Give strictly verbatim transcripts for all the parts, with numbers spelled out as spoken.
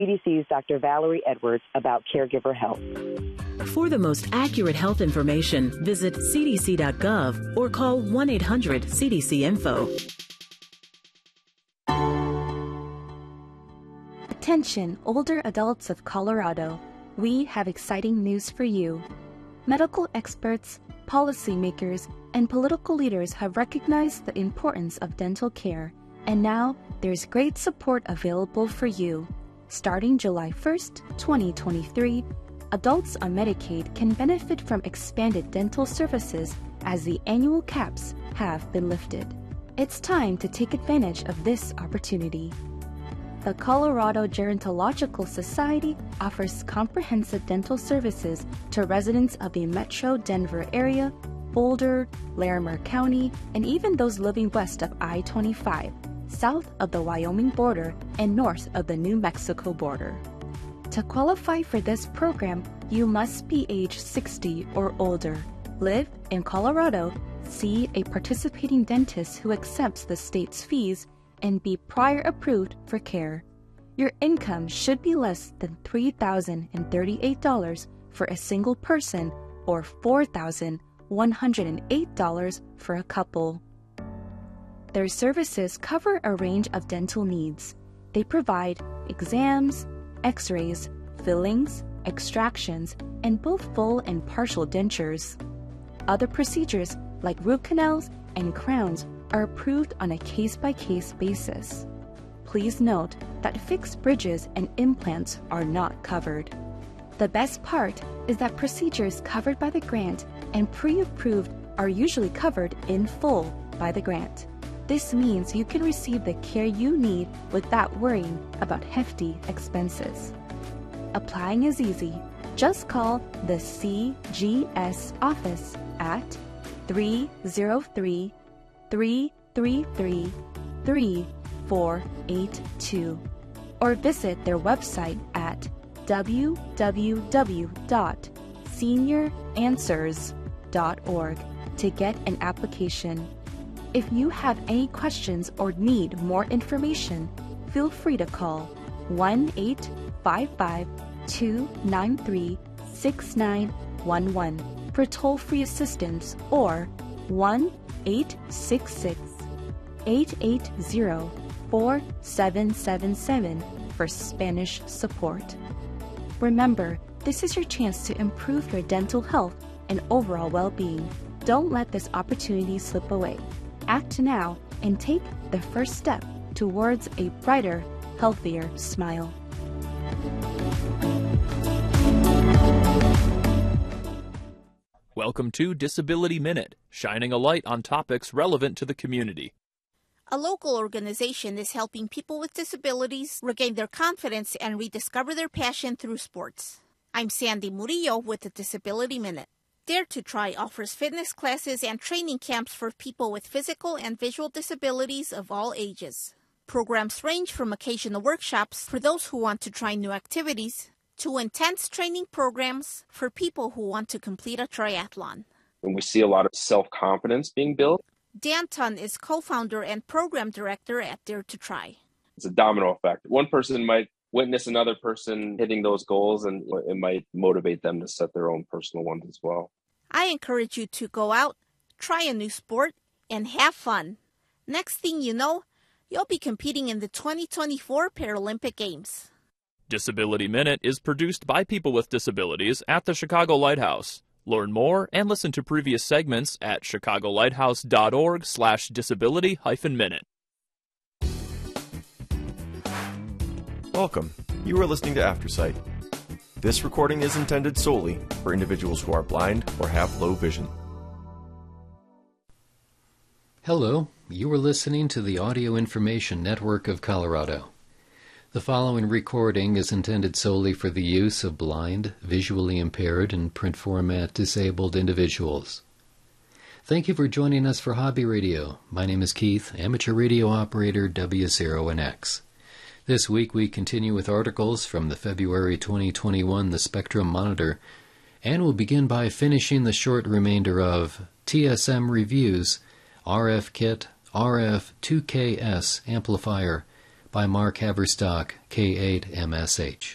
C D C's Doctor Valerie Edwards about caregiver health. For the most accurate health information, visit c d c dot gov or call one eight hundred C D C info. Attention, older adults of Colorado. We have exciting news for you. Medical experts, policymakers, and political leaders have recognized the importance of dental care, and now there's great support available for you. Starting July first, twenty twenty-three, adults on Medicaid can benefit from expanded dental services as the annual caps have been lifted. It's time to take advantage of this opportunity. The Colorado Gerontological Society offers comprehensive dental services to residents of the Metro Denver area, Boulder, Larimer County, and even those living west of I twenty-five, south of the Wyoming border, and north of the New Mexico border. To qualify for this program, you must be age sixty or older, live in Colorado, see a participating dentist who accepts the state's fees, and be prior approved for care. Your income should be less than three thousand thirty-eight dollars for a single person or four thousand one hundred eight dollars for a couple. Their services cover a range of dental needs. They provide exams, x-rays, fillings, extractions, and both full and partial dentures. Other procedures like root canals and crowns are approved on a case-by-case basis. Please note that fixed bridges and implants are not covered. The best part is that procedures covered by the grant and pre-approved are usually covered in full by the grant. This means you can receive the care you need without worrying about hefty expenses. Applying is easy. Just call the C G S office at three oh three, three three three, three four eight two or visit their website at w w w dot senior answers dot org to get an application. If you have any questions or need more information, feel free to call one eight five five, two nine three, six nine one one for toll-free assistance or one eight six six, eight eight zero, four seven seven seven for Spanish support. Remember, this is your chance to improve your dental health and overall well-being. Don't let this opportunity slip away. Act now and take the first step towards a brighter, healthier smile. Welcome to Disability Minute, shining a light on topics relevant to the community. A local organization is helping people with disabilities regain their confidence and rediscover their passion through sports. I'm Sandy Murillo with the Disability Minute. Dare to Try offers fitness classes and training camps for people with physical and visual disabilities of all ages. Programs range from occasional workshops for those who want to try new activities to intense training programs for people who want to complete a triathlon. And we see a lot of self-confidence being built. Dan Tun is co-founder and program director at Dare to Try. It's a domino effect. One person might witness another person hitting those goals, and it might motivate them to set their own personal ones as well. I encourage you to go out, try a new sport, and have fun. Next thing you know, you'll be competing in the twenty twenty-four Paralympic Games. Disability Minute is produced by people with disabilities at the Chicago Lighthouse. Learn more and listen to previous segments at chicago lighthouse dot org slash disability hyphen minute. Welcome. You are listening to Aftersight. This recording is intended solely for individuals who are blind or have low vision. Hello, you are listening to the Audio Information Network of Colorado. The following recording is intended solely for the use of blind, visually impaired, and print format disabled individuals. Thank you for joining us for Hobby Radio. My name is Keith, amateur radio operator W zero N X. This week we continue with articles from the February twenty twenty-one The Spectrum Monitor, and we'll begin by finishing the short remainder of T S M Reviews, R F Kit, R F two K S Amplifier, by Mark Haverstock, K eight M S H.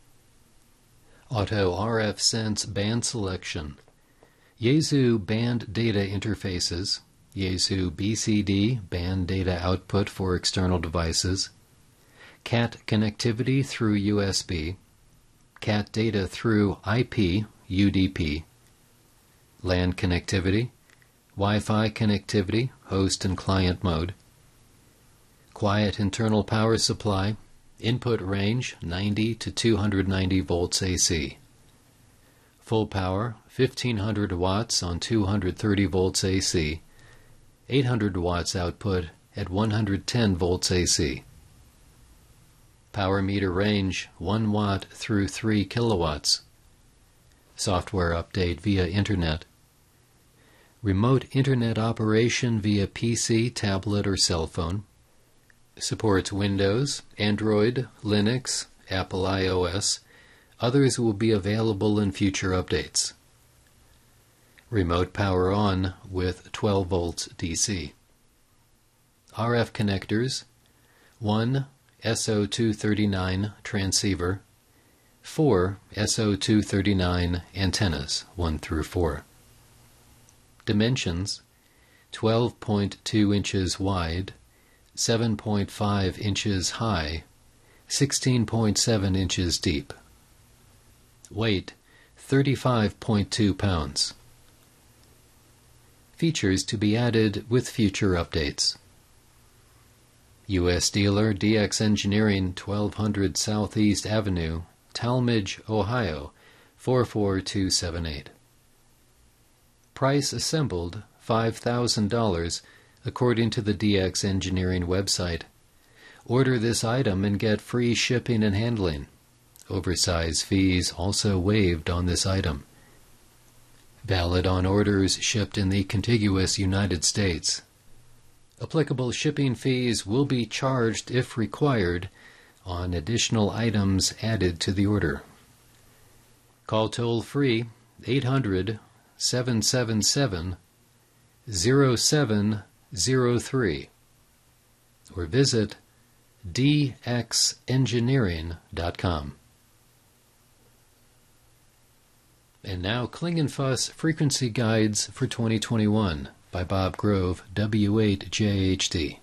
Auto R F Sense band selection. Yaesu band data interfaces. Yaesu B C D band data output for external devices. C A T connectivity through U S B. C A T data through I P, U D P. LAN connectivity. Wi-Fi connectivity, host and client mode. Quiet internal power supply. Input range ninety to two hundred ninety volts A C. Full power fifteen hundred watts on two hundred thirty volts A C. eight hundred watts output at one hundred ten volts A C. Power meter range one watt through three kilowatts. Software update via Internet. Remote Internet operation via P C, tablet, or cell phone. Supports Windows, Android, Linux, Apple iOS. Others will be available in future updates. Remote power on with twelve volts D C. R F connectors. one S O two thirty-nine transceiver. four S O two thirty-nine antennas, one through four. Dimensions: twelve point two inches wide, seven point five inches high, sixteen point seven inches deep. Weight: thirty-five point two pounds. Features to be added with future updates. U S dealer D X Engineering, twelve hundred Southeast Avenue, Talmadge, Ohio, four four two seven eight. Price assembled five thousand dollars according to the D X Engineering website. Order this item and get free shipping and handling. Oversize fees also waived on this item. Valid on orders shipped in the contiguous United States. Applicable shipping fees will be charged if required on additional items added to the order. Call toll-free eight hundred, seven seven seven, zero seven zero three or visit d x engineering dot com. And now Klingenfuss Frequency Guides for twenty twenty-one by Bob Grove, W eight J H D.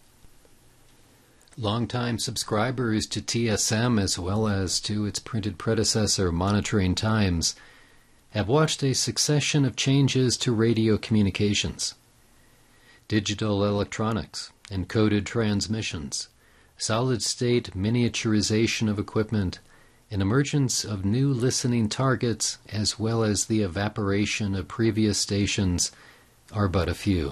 Longtime subscribers to T S M as well as to its printed predecessor Monitoring Times have watched a succession of changes to radio communications. Digital electronics, encoded transmissions, solid-state miniaturization of equipment, an emergence of new listening targets, as well as the evaporation of previous stations, are but a few.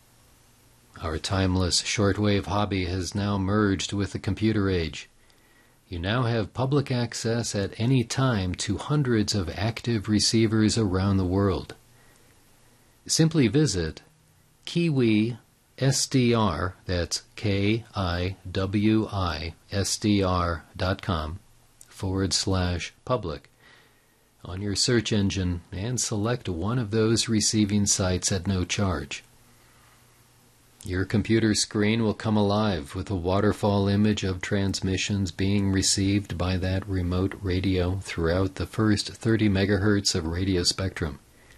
Our timeless shortwave hobby has now merged with the computer age. You now have public access at any time to hundreds of active receivers around the world. Simply visit Kiwi S D R, that's K I W I S D R dot com, forward slash public, on your search engine and select one of those receiving sites at no charge. Your computer screen will come alive with a waterfall image of transmissions being received by that remote radio throughout the first thirty megahertz of radio spectrum.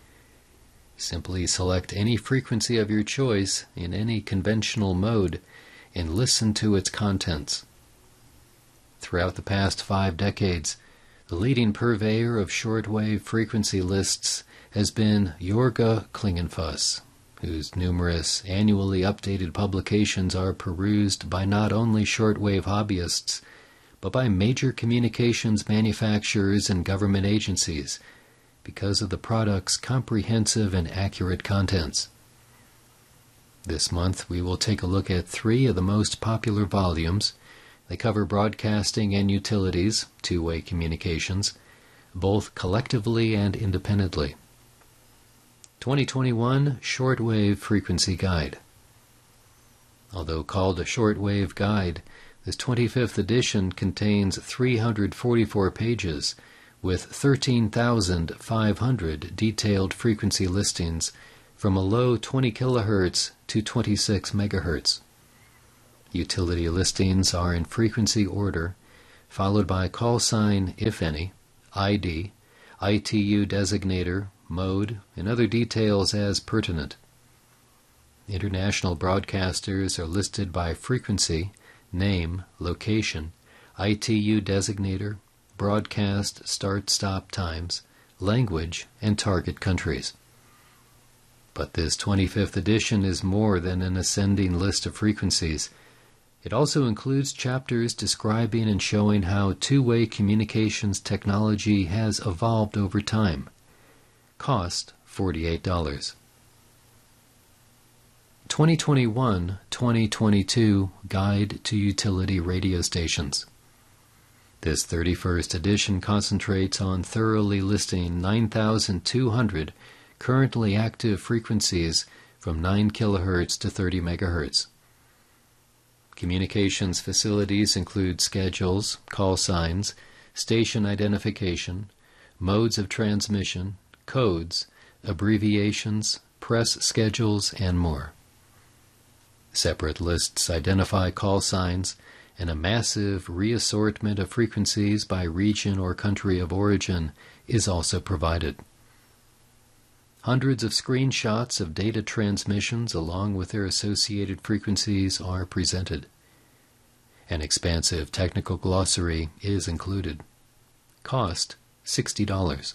Simply select any frequency of your choice in any conventional mode and listen to its contents. Throughout the past five decades, the leading purveyor of shortwave frequency lists has been Jorge Klingenfuss, whose numerous annually updated publications are perused by not only shortwave hobbyists, but by major communications manufacturers and government agencies, because of the product's comprehensive and accurate contents. This month we will take a look at three of the most popular volumes. They cover broadcasting and utilities, two-way communications, both collectively and independently. twenty twenty-one Shortwave Frequency Guide. Although called a Shortwave Guide, this twenty-fifth edition contains three hundred forty-four pages with thirteen thousand five hundred detailed frequency listings from a low twenty kilohertz to twenty-six megahertz. Utility listings are in frequency order, followed by call sign, if any, I D, I T U designator, mode, and other details as pertinent. International broadcasters are listed by frequency, name, location, I T U designator, broadcast start-stop times, language, and target countries. But this twenty-fifth edition is more than an ascending list of frequencies. It also includes chapters describing and showing how two-way communications technology has evolved over time. Cost forty-eight dollars. twenty twenty-one to twenty twenty-two Guide to Utility Radio Stations. This thirty-first edition concentrates on thoroughly listing nine thousand two hundred currently active frequencies from nine kilohertz to thirty megahertz. Communications facilities include schedules, call signs, station identification, modes of transmission, codes, abbreviations, press schedules, and more. Separate lists identify call signs, and a massive reassortment of frequencies by region or country of origin is also provided. Hundreds of screenshots of data transmissions along with their associated frequencies are presented. An expansive technical glossary is included. Cost sixty dollars.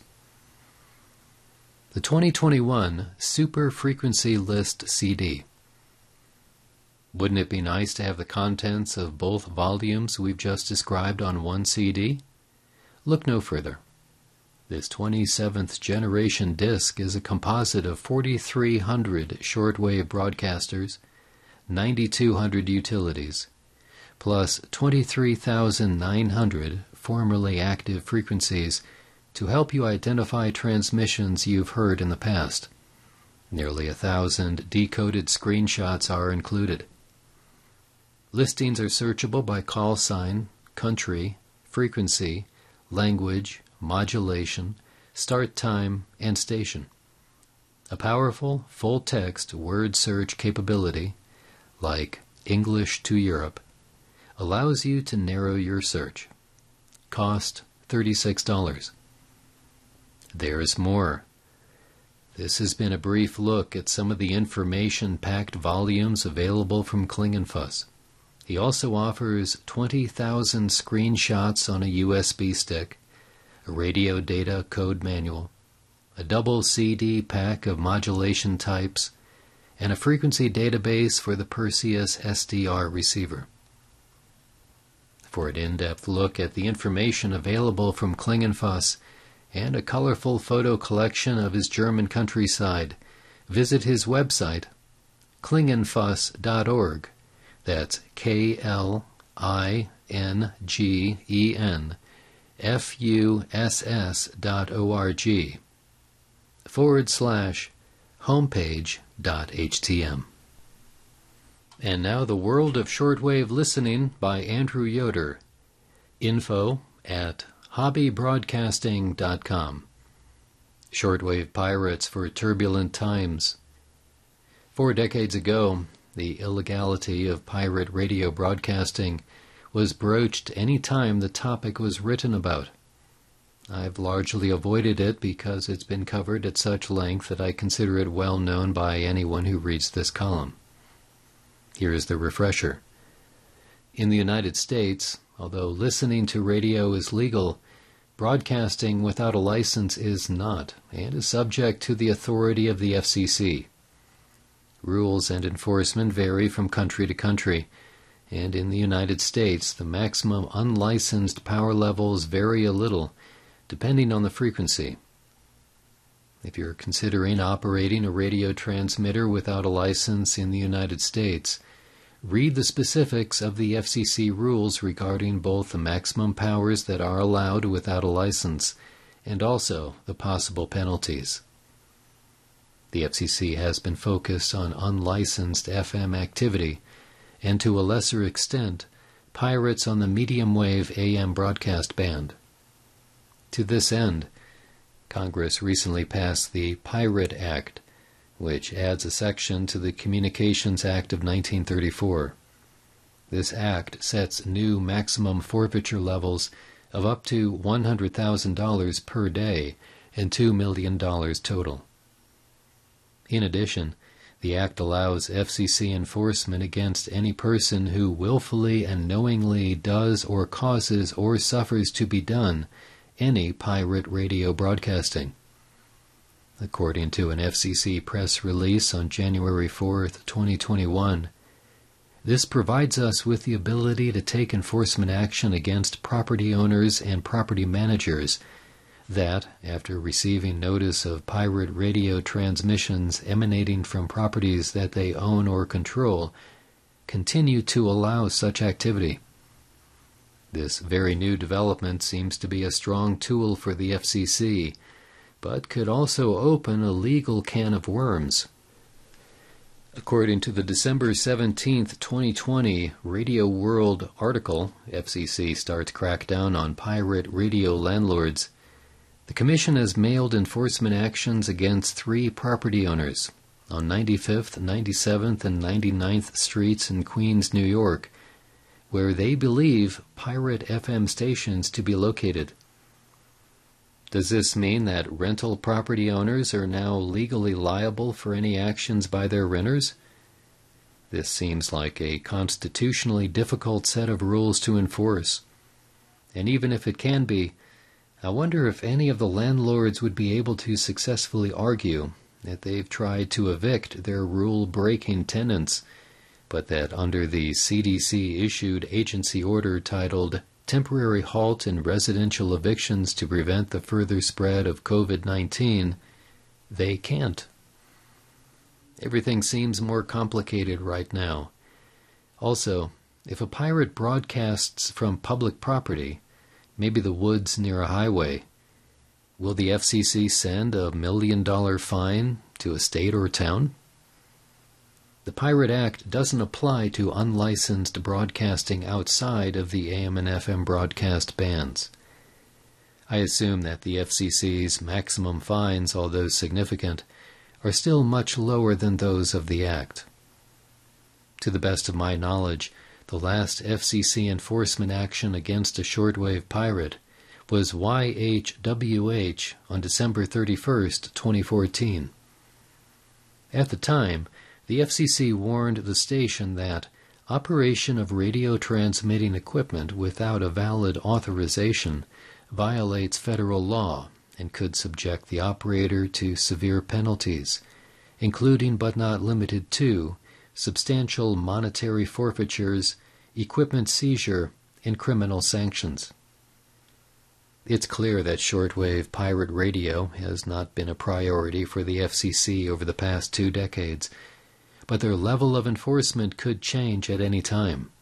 The twenty twenty-one Super Frequency List C D. Wouldn't it be nice to have the contents of both volumes we've just described on one C D? Look no further. This twenty-seventh generation disc is a composite of forty-three hundred shortwave broadcasters, ninety-two hundred utilities, plus twenty-three thousand nine hundred formerly active frequencies to help you identify transmissions you've heard in the past. Nearly a thousand decoded screenshots are included. Listings are searchable by call sign, country, frequency, language, modulation, start time, and station. A powerful, full-text word search capability, like English to Europe, allows you to narrow your search. Cost thirty-six dollars. There's more. This has been a brief look at some of the information-packed volumes available from Klingenfuss. He also offers twenty thousand screenshots on a U S B stick, a radio data code manual, a double C D pack of modulation types, and a frequency database for the Perseus S D R receiver. For an in-depth look at the information available from Klingenfuss and a colorful photo collection of his German countryside, visit his website, klingenfuss dot org. That's K L I N G E N F U S S dot O R G forward slash homepage dot H T M. And now the world of shortwave listening by Andrew Yoder. Info at hobby broadcasting dot com. Shortwave pirates for turbulent times. Four decades ago, the illegality of pirate radio broadcasting was broached any time the topic was written about. I've largely avoided it because it's been covered at such length that I consider it well known by anyone who reads this column. Here is the refresher. In the United States, although listening to radio is legal, broadcasting without a license is not, and is subject to the authority of the F C C. Rules and enforcement vary from country to country, and in the United States, the maximum unlicensed power levels vary a little, depending on the frequency. If you're considering operating a radio transmitter without a license in the United States, read the specifics of the F C C rules regarding both the maximum powers that are allowed without a license and also the possible penalties. The F C C has been focused on unlicensed F M activity and, to a lesser extent, pirates on the medium-wave A M broadcast band. To this end, Congress recently passed the Pirate Act, which adds a section to the Communications Act of nineteen thirty-four. This act sets new maximum forfeiture levels of up to one hundred thousand dollars per day and two million dollars total. In addition, the act allows F C C enforcement against any person who willfully and knowingly does or causes or suffers to be done any pirate radio broadcasting. According to an F C C press release on January fourth, twenty twenty-one, this provides us with the ability to take enforcement action against property owners and property managers that, after receiving notice of pirate radio transmissions emanating from properties that they own or control, continue to allow such activity. This very new development seems to be a strong tool for the F C C, but could also open a legal can of worms. According to the December seventeenth, twenty twenty Radio World article, F C C starts crackdown on pirate radio landlords. The Commission has mailed enforcement actions against three property owners on ninety-fifth, ninety-seventh, and ninety-ninth Streets in Queens, New York, where they believe pirate F M stations to be located. Does this mean that rental property owners are now legally liable for any actions by their renters? This seems like a constitutionally difficult set of rules to enforce. And even if it can be, I wonder if any of the landlords would be able to successfully argue that they've tried to evict their rule-breaking tenants, but that under the C D C-issued agency order titled Temporary Halt in Residential Evictions to Prevent the Further Spread of COVID nineteen, they can't. Everything seems more complicated right now. Also, if a pirate broadcasts from public property, maybe the woods near a highway, will the F C C send a million-dollar fine to a state or town? The Pirate Act doesn't apply to unlicensed broadcasting outside of the A M and F M broadcast bands. I assume that the F C C's maximum fines, although significant, are still much lower than those of the Act. To the best of my knowledge, the last F C C enforcement action against a shortwave pirate was Y H W H on December thirty-first, twenty fourteen. At the time, the F C C warned the station that operation of radio transmitting equipment without a valid authorization violates federal law and could subject the operator to severe penalties, including but not limited to substantial monetary forfeitures, equipment seizure, and criminal sanctions. It's clear that shortwave pirate radio has not been a priority for the F C C over the past two decades, but their level of enforcement could change at any time.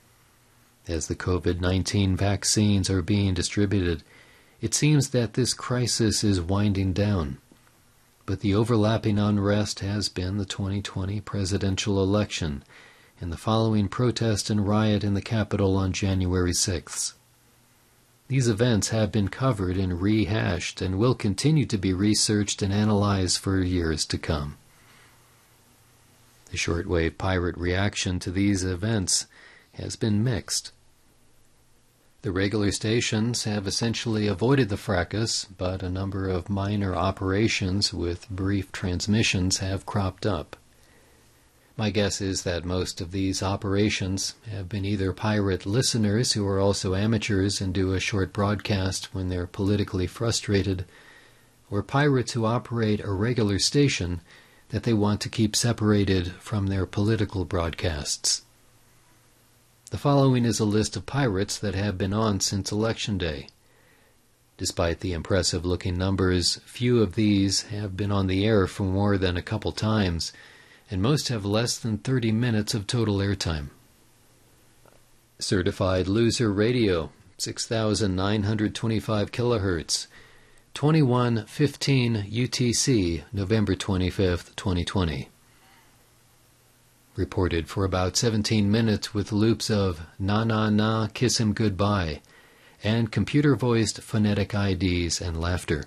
As the COVID nineteen vaccines are being distributed, it seems that this crisis is winding down. But the overlapping unrest has been the twenty twenty presidential election and the following protest and riot in the Capitol on January sixth. These events have been covered and rehashed and will continue to be researched and analyzed for years to come. The shortwave pirate reaction to these events has been mixed. The regular stations have essentially avoided the fracas, but a number of minor operations with brief transmissions have cropped up. My guess is that most of these operations have been either pirate listeners who are also amateurs and do a short broadcast when they're politically frustrated, or pirates who operate a regular station that they want to keep separated from their political broadcasts. The following is a list of pirates that have been on since Election Day. Despite the impressive-looking numbers, few of these have been on the air for more than a couple times, and most have less than thirty minutes of total airtime. Certified Loser Radio, six thousand nine hundred twenty-five kilohertz, twenty-one fifteen U T C, November twenty-fifth, twenty twenty. Reported for about seventeen minutes with loops of Na Na Na Kiss Him Goodbye and computer-voiced phonetic I Ds and laughter.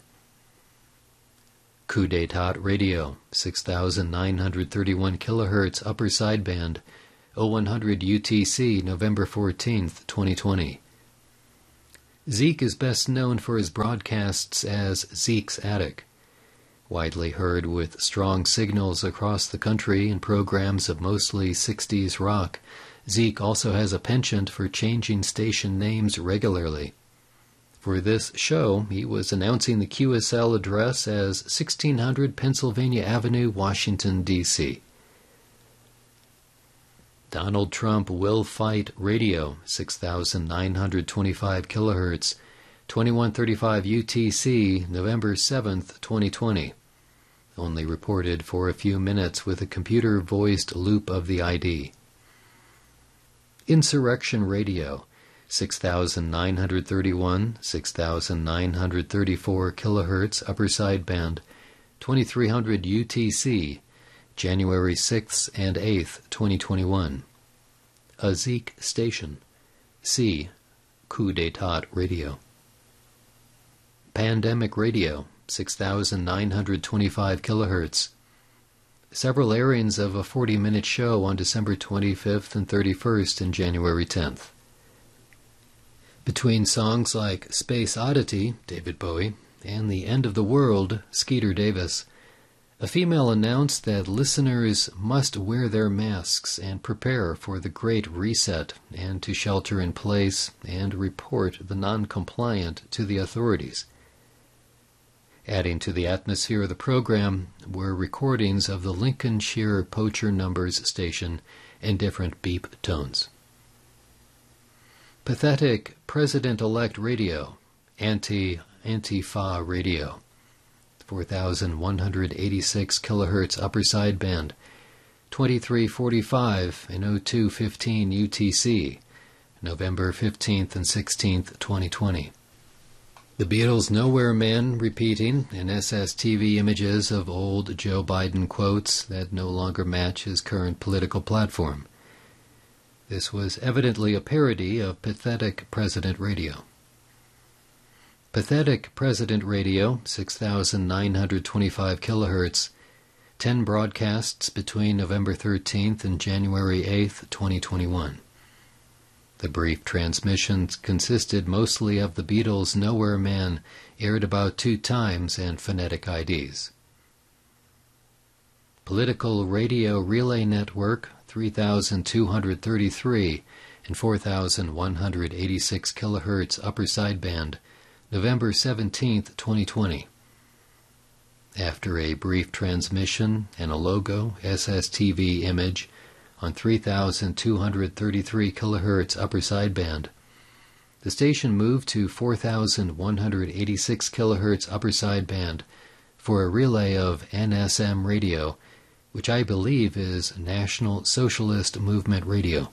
Coup d'etat Radio, six thousand nine hundred thirty-one kilohertz upper sideband, oh one hundred U T C, November fourteenth, twenty twenty. Zeke is best known for his broadcasts as Zeke's Attic. Widely heard with strong signals across the country in programs of mostly sixties rock, Zeke also has a penchant for changing station names regularly. For this show, he was announcing the Q S L address as sixteen hundred Pennsylvania Avenue, Washington, D C Donald Trump Will Fight Radio, six thousand nine hundred twenty-five kilohertz, twenty-one thirty-five U T C, November seventh, twenty twenty. Only reported for a few minutes with a computer-voiced loop of the I D. Insurrection Radio, six thousand nine hundred thirty-one, six thousand nine hundred thirty-four kilohertz, upper sideband, twenty-three hundred U T C, January sixth and eighth, twenty twenty-one. A Zeke station. C. Coup d'etat Radio. Pandemic Radio, six thousand nine hundred twenty-five kilohertz. Several airings of a forty-minute show on December twenty-fifth and thirty-first and January tenth. Between songs like Space Oddity, David Bowie, and The End of the World, Skeeter Davis, a female announced that listeners must wear their masks and prepare for the Great Reset and to shelter in place and report the non-compliant to the authorities. Adding to the atmosphere of the program were recordings of the Lincolnshire Poacher Numbers station in different beep tones. Pathetic President-elect Radio, Anti-Antifa Radio, four thousand one hundred eighty-six kilohertz upper sideband, twenty-three forty-five and oh two fifteen U T C, November fifteenth and sixteenth, twenty twenty. The Beatles' Nowhere Man repeating in S S T V images of old Joe Biden quotes that no longer match his current political platform. This was evidently a parody of Pathetic President Radio. Pathetic President Radio, six thousand nine hundred twenty-five kilohertz, ten broadcasts between November thirteenth and January eighth, twenty twenty-one. The brief transmissions consisted mostly of the Beatles' Nowhere Man, aired about two times, and phonetic I Ds. Political Radio Relay Network, three thousand two hundred thirty-three and four thousand one hundred eighty-six kilohertz upper sideband, November seventeenth, twenty twenty. After a brief transmission and a logo S S T V image on three thousand two hundred thirty-three kilohertz upper sideband, the station moved to four thousand one hundred eighty-six kilohertz upper sideband for a relay of N S M radio, which I believe is National Socialist Movement Radio.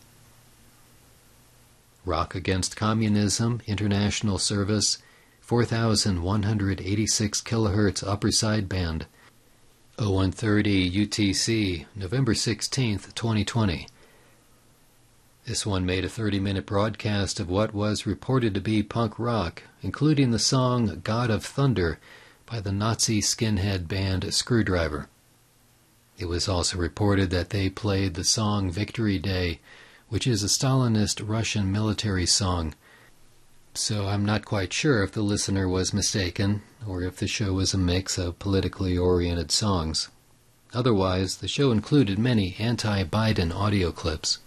Rock Against Communism International Service, four thousand one hundred eighty-six kilohertz upper sideband, oh one thirty U T C, November sixteenth, twenty twenty. This one made a thirty-minute broadcast of what was reported to be punk rock, including the song God of Thunder by the Nazi skinhead band Screwdriver. It was also reported that they played the song Victory Day, which is a Stalinist Russian military song. So I'm not quite sure if the listener was mistaken, or if the show was a mix of politically oriented songs. Otherwise, the show included many anti-Biden audio clips.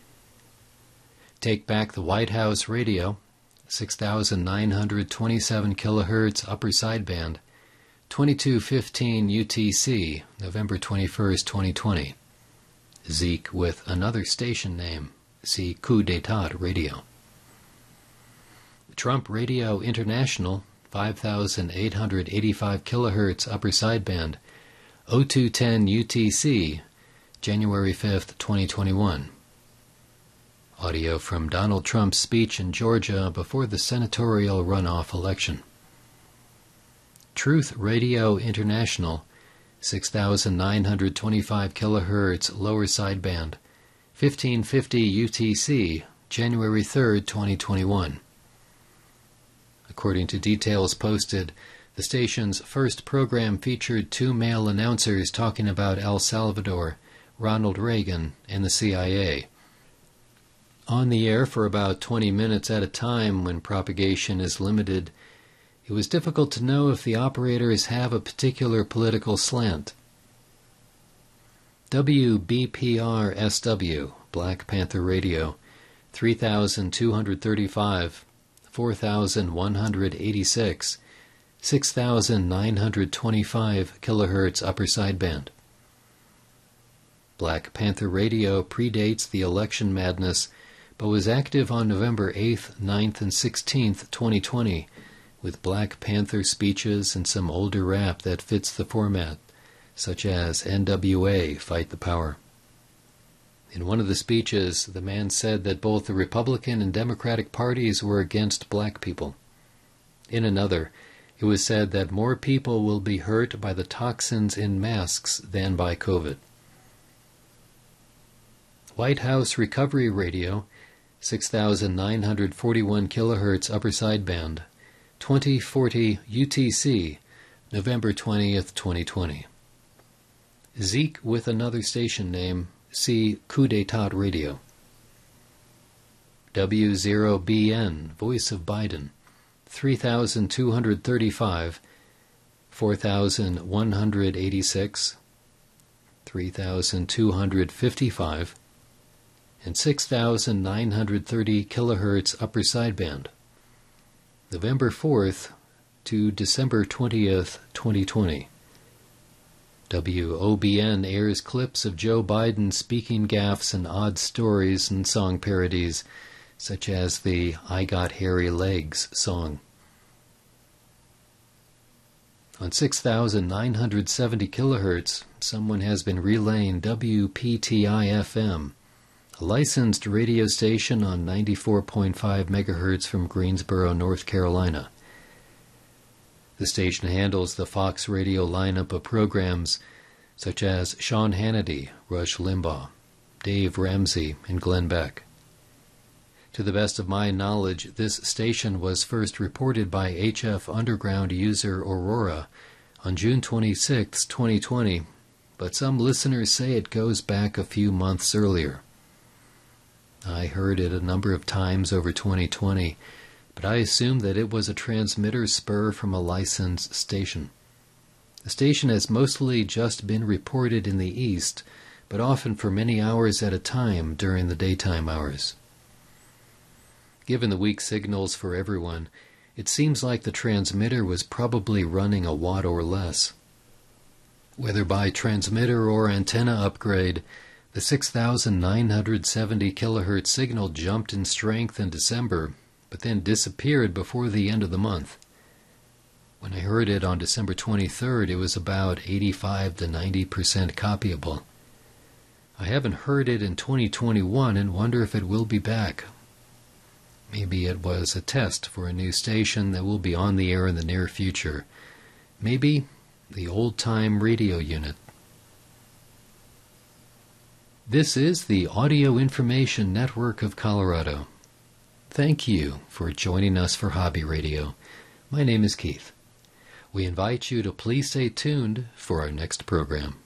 Take Back the White House Radio, six thousand nine hundred twenty-seven kilohertz upper sideband, twenty-two fifteen U T C, November twenty-first, twenty twenty. Zeke with another station name, see Coup d'etat Radio. Trump Radio International, five thousand eight hundred eighty-five kilohertz upper sideband, oh two ten U T C, January fifth, twenty twenty-one. Audio from Donald Trump's speech in Georgia before the senatorial runoff election. Truth Radio International, six thousand nine hundred twenty-five kilohertz lower sideband, fifteen fifty U T C, January third, twenty twenty-one. According to details posted, the station's first program featured two male announcers talking about El Salvador, Ronald Reagan, and the C I A. On the air for about twenty minutes at a time when propagation is limited, it was difficult to know if the operators have a particular political slant. W B P R S W, Black Panther Radio, three thousand two hundred thirty-five, four thousand one hundred eighty-six, six thousand nine hundred twenty-five kilohertz upper sideband. Black Panther Radio predates the election madness, but was active on November eighth, ninth, and sixteenth, twenty twenty, with Black Panther speeches and some older rap that fits the format, such as N W A, Fight the Power. In one of the speeches, the man said that both the Republican and Democratic parties were against black people. In another, it was said that more people will be hurt by the toxins in masks than by COVID. White House Recovery Radio, six thousand nine hundred forty-one kilohertz upper sideband, twenty forty U T C, November twentieth, twenty twenty. Zeke with another station name, see Coup d'Etat Radio. W zero B N, Voice of Biden, three thousand two hundred thirty-five, four thousand one hundred eighty-six, three thousand two hundred fifty-five, and six thousand nine hundred thirty kilohertz upper sideband, November fourth to December twentieth, twenty twenty. W O B N airs clips of Joe Biden speaking gaffes and odd stories and song parodies, such as the I Got Hairy Legs song. On six thousand nine hundred seventy kilohertz, someone has been relaying W P T I F M, a licensed radio station on ninety-four point five megahertz from Greensboro, North Carolina. The station handles the Fox Radio lineup of programs such as Sean Hannity, Rush Limbaugh, Dave Ramsey, and Glenn Beck. To the best of my knowledge, this station was first reported by H F Underground user Aurora on June twenty-sixth, twenty twenty, but some listeners say it goes back a few months earlier. I heard it a number of times over twenty twenty, but I assumed that it was a transmitter spur from a licensed station. The station has mostly just been reported in the East, but often for many hours at a time during the daytime hours. Given the weak signals for everyone, it seems like the transmitter was probably running a watt or less. Whether by transmitter or antenna upgrade, the six thousand nine hundred seventy kilohertz signal jumped in strength in December, but then disappeared before the end of the month. When I heard it on December twenty-third, it was about eighty-five to ninety percent copyable. I haven't heard it in twenty twenty-one and wonder if it will be back. Maybe it was a test for a new station that will be on the air in the near future. Maybe the old-time radio unit. This is the Audio Information Network of Colorado. Thank you for joining us for Hobby Radio. My name is Keith. We invite you to please stay tuned for our next program.